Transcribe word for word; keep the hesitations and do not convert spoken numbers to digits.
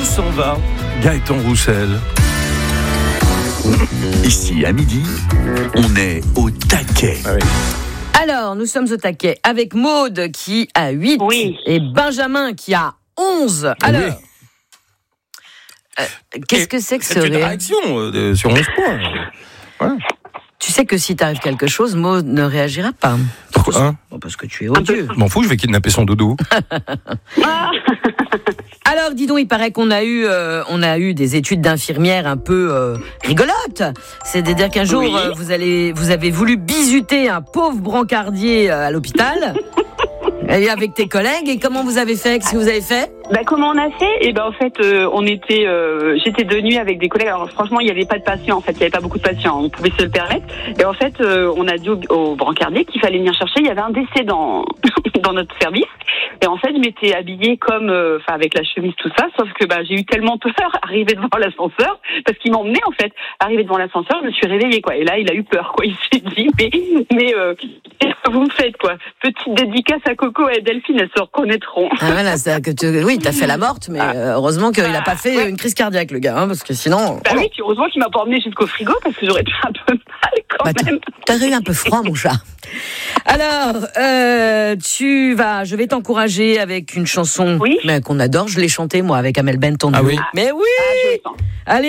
s'en va Gaëtan Roussel. Ici, à midi, on est au taquet. Ah oui. Alors, nous sommes au taquet avec Maude qui a huit Oui. et Benjamin qui a onze. Alors, Oui. euh, qu'est-ce que c'est que ce C'est une rire ? réaction euh, de- sur onze points. Voilà. Tu sais que si t'arrive quelque chose, Maude ne réagira pas. Pourquoi hein Bon, parce que tu es odieux. Je m'en fous, je vais kidnapper son doudou. Ah. Alors, dis donc, il paraît qu'on a eu, euh, on a eu des études d'infirmière un peu euh, rigolotes. C'est-à-dire qu'un jour, Oui. euh, vous allez, vous avez voulu bisuter un pauvre brancardier euh, à l'hôpital. Et avec tes collègues. Et comment vous avez fait ? Qu'est-ce que vous avez fait ? Bah, comment on a fait ? Et ben en fait, euh, on était, euh, j'étais de nuit avec des collègues. Alors franchement, il y avait pas de patients. En fait, il y avait pas beaucoup de patients. On pouvait se le permettre. Et en fait, euh, on a dit au, au brancardier qu'il fallait venir chercher. Il y avait un décès dans dans notre service. Et en fait, je m'étais habillée comme, euh, enfin, avec la chemise tout ça. Sauf que bah, j'ai eu tellement peur arriver devant l'ascenseur parce qu'il m'emmenait en fait. Arrivé devant l'ascenseur, je me suis réveillée quoi. Et là, il a eu peur quoi. Il s'est dit mais mais euh, qu'est-ce que vous me faites quoi ? Petite dédicace à Coco et Delphine, elles se reconnaîtront. Ah voilà, c'est que tu, oui, t'as fait la morte, mais euh, heureusement qu'il n'a pas fait ouais. une crise cardiaque, le gars, hein, parce que sinon. Bah oui, puis heureusement qu'il m'a pas emmené jusqu'au frigo parce que j'aurais eu un peu mal quand Bah, même. t'as eu un peu froid, mon chat. Alors, euh, tu vas, je vais t'encourager avec une chanson Oui. mais qu'on adore. Je l'ai chantée moi avec Amel Bent, ton Ah duo. oui. Mais oui. Ah, je le sens. Allez.